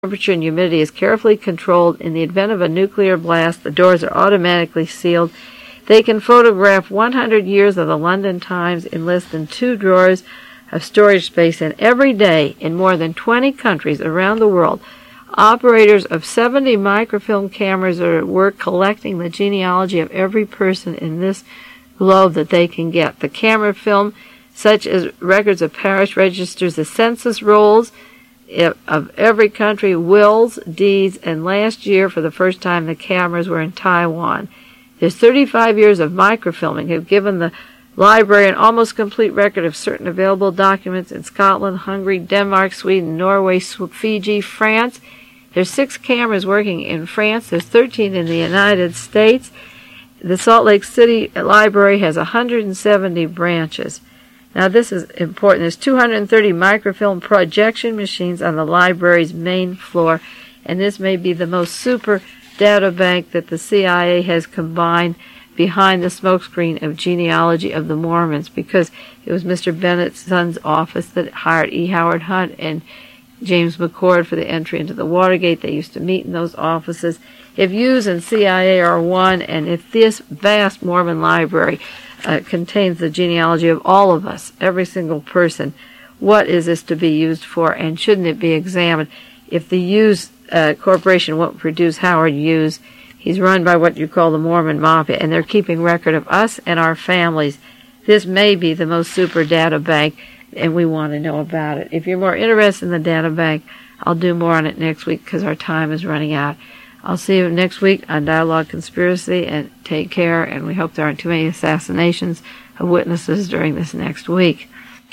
temperature and humidity is carefully controlled. In the event of a nuclear blast, the doors are automatically sealed. They can photograph 100 years of the London Times in less than 2 drawers of storage space, and every day in more than 20 countries around the world, operators of 70 microfilm cameras are at work collecting the genealogy of every person in this globe that they can get. The camera film, such as records of parish registers, the census rolls of every country, wills, deeds, and last year, for the first time, the cameras were in Taiwan. There's 35 years of microfilming have given the library an almost complete record of certain available documents in Scotland, Hungary, Denmark, Sweden, Norway, Fiji, France. There's 6 cameras working in France. There's 13 in the United States. The Salt Lake City Library has 170 branches. Now, this is important. There's 230 microfilm projection machines on the library's main floor, and this may be the most super data bank that the CIA has combined behind the smokescreen of genealogy of the Mormons, because it was Mr. Bennett's son's office that hired E. Howard Hunt and James McCord for the entry into the Watergate. They used to meet in those offices. If Hughes and CIA are one, and if this vast Mormon library contains the genealogy of all of us, every single person, what is this to be used for, and shouldn't it be examined? If the Hughes Corporation won't produce Howard Hughes, he's run by what you call the Mormon Mafia, and they're keeping record of us and our families. This may be the most super data bank, and we want to know about it. If you're more interested in the data bank, I'll do more on it next week because our time is running out. I'll see you next week on Dialogue Conspiracy, and take care, and we hope there aren't too many assassinations of witnesses during this next week.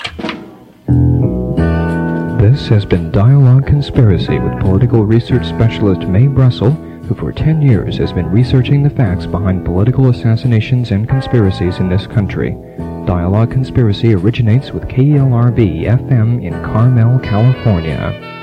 This has been Dialogue Conspiracy with political research specialist Mae Brussel, who for 10 years has been researching the facts behind political assassinations and conspiracies in this country. Dialogue Conspiracy originates with KELRB FM in Carmel, California.